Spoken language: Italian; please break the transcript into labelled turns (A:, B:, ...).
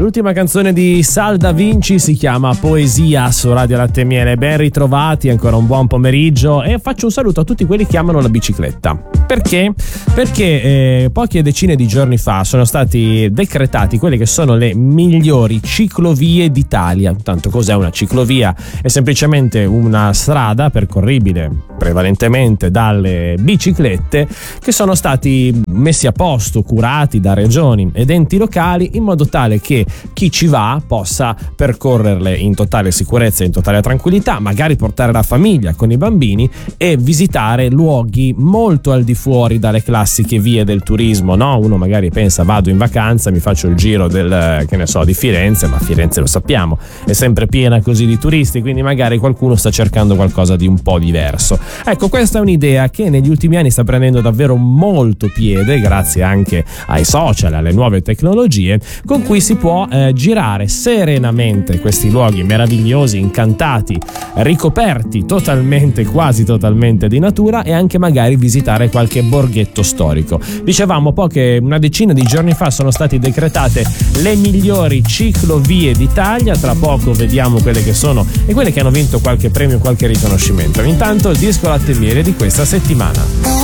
A: L'ultima canzone di Sal Da Vinci si chiama Poesia su Radio Latte e Miele. Ben ritrovati, ancora un buon pomeriggio, e faccio un saluto a tutti quelli che amano la bicicletta. Perché? Perché poche decine di giorni fa sono stati decretati quelle che sono le migliori ciclovie d'Italia. Tanto cos'è una ciclovia? È semplicemente una strada percorribile prevalentemente dalle biciclette che sono stati messi a posto, curati da regioni ed enti locali in modo tale che chi ci va possa percorrerle in totale sicurezza e in totale tranquillità, magari portare la famiglia con i bambini e visitare luoghi molto al di fuori dalle classiche vie del turismo, no? Uno magari pensa vado in vacanza, mi faccio il giro del, che ne so, di Firenze, ma Firenze lo sappiamo, è sempre piena così di turisti, quindi magari qualcuno sta cercando qualcosa di un po' diverso. Ecco, questa è un'idea che negli ultimi anni sta prendendo davvero molto piede, grazie anche ai social, alle nuove tecnologie, con cui si può girare serenamente questi luoghi meravigliosi, incantati, ricoperti totalmente, quasi totalmente di natura, e anche magari visitare qualche borghetto storico. Dicevamo una decina di giorni fa sono state decretate le migliori ciclovie d'Italia. Tra poco vediamo quelle che sono e quelle che hanno vinto qualche premio, qualche riconoscimento. Intanto il disco Latte e Miele di questa settimana.